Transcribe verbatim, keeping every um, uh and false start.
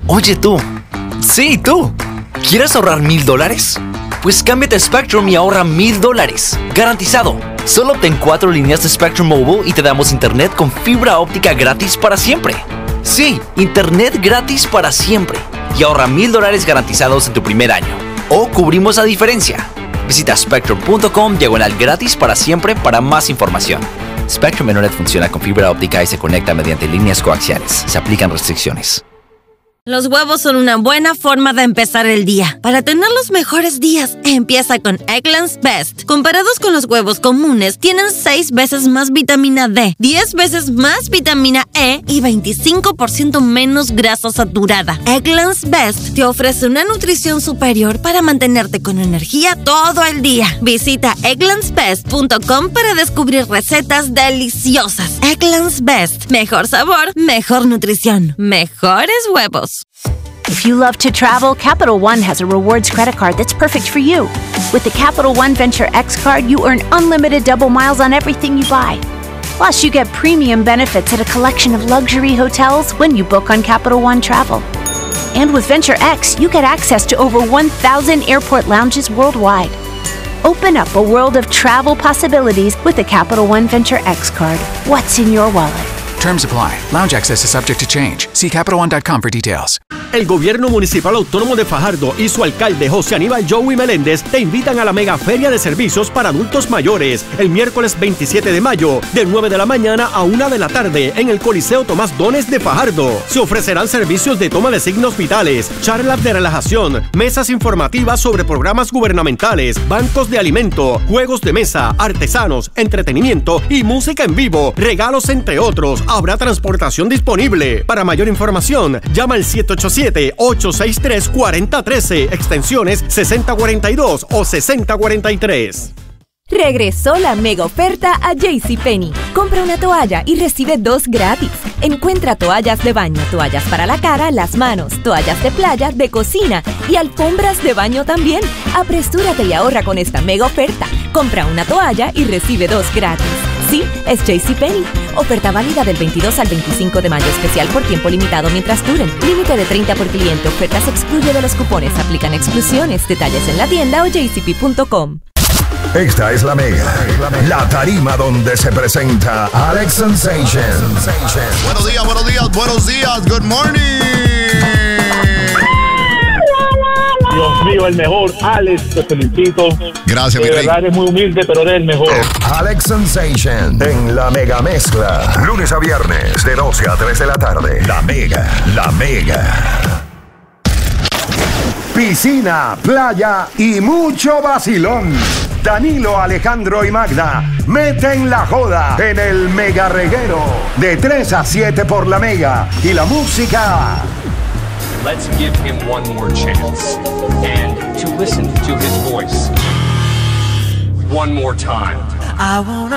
Oye tú, sí tú, ¿quieres ahorrar mil dólares? Pues cámbiate a Spectrum y ahorra mil dólares, garantizado. Solo obtén cuatro líneas de Spectrum Mobile y te damos internet con fibra óptica gratis para siempre. Sí, internet gratis para siempre. Y ahorra mil dólares garantizados en tu primer año. O cubrimos la diferencia. Visita spectrum punto com diagonal gratis para siempre para más información. Spectrum Internet funciona con fibra óptica y se conecta mediante líneas coaxiales. Se aplican restricciones. Los huevos son una buena forma de empezar el día. Para tener los mejores días, empieza con Eggland's Best. Comparados con los huevos comunes, tienen seis veces más vitamina D, diez veces más vitamina E y veinticinco por ciento menos grasa saturada. Eggland's Best te ofrece una nutrición superior para mantenerte con energía todo el día. Visita egglands best punto com para descubrir recetas deliciosas. Eggland's Best. Mejor sabor, mejor nutrición, mejores huevos. If you love to travel, Capital One has a rewards credit card that's perfect for you. With the Capital One Venture X card, you earn unlimited double miles on everything you buy. Plus, you get premium benefits at a collection of luxury hotels when you book on Capital One Travel. And with Venture X, you get access to over one thousand airport lounges worldwide. Open up a world of travel possibilities with the Capital One Venture X card. What's in your wallet? Terms apply. Lounge access is subject to change. See Capital One dot com for details. El Gobierno Municipal Autónomo de Fajardo y su alcalde José Aníbal Joey Meléndez te invitan a la Mega Feria de Servicios para Adultos Mayores el miércoles veintisiete de mayo de nueve de la mañana a una de la tarde en el Coliseo Tomás Dones de Fajardo. Se ofrecerán servicios de toma de signos vitales, charlas de relajación, mesas informativas sobre programas gubernamentales, bancos de alimento, juegos de mesa, artesanos, entretenimiento y música en vivo, regalos entre otros. Habrá transportación disponible. Para mayor información, llama al siete ocho siete, ocho seis tres, cuatro cero uno tres, extensiones sesenta cuarenta y dos o sesenta cuarenta y tres. Regresó la mega oferta a JCPenney. Compra una toalla y recibe dos gratis. Encuentra toallas de baño, toallas para la cara, las manos, toallas de playa, de cocina y alfombras de baño también. Apresúrate y ahorra con esta mega oferta. Compra una toalla y recibe dos gratis. Sí, es JCPenney. Oferta válida del veintidós al veinticinco de mayo, especial por tiempo limitado mientras duren. Límite de treinta por cliente. Oferta se excluye de los cupones. Aplican exclusiones. Detalles en la tienda o j c p punto com. Esta es la Mega, la tarima donde se presenta Alex Sensation. Buenos días, buenos días, buenos días. Good morning. Dios mío, el mejor. Alex, te felicito. Gracias, mi rey. De verdad, rey. eres muy humilde, pero eres el mejor. Alex Sensation en la Mega Mezcla. Lunes a viernes de doce a tres de la tarde. La Mega, la Mega. Piscina, playa y mucho vacilón. Danilo, Alejandro y Magda meten la joda en el Mega Reguero de tres a siete por la Mega y la música. Let's give him one more chance and to listen to his voice one more time. I wanna